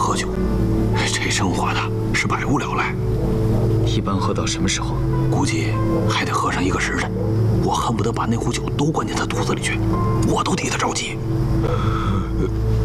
喝酒，这生活的是百无聊赖。 一般喝到什么时候？ 估计还得喝上1个时辰。我恨不得把那壶酒都灌进他肚子里去，我都替他着急。